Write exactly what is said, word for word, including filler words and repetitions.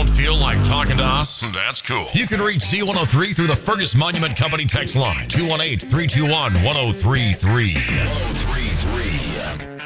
Don't feel like talking to us? That's cool. You can reach Z one oh three through the Fergus Monument Company text line, two one eight, three two one, one oh three three.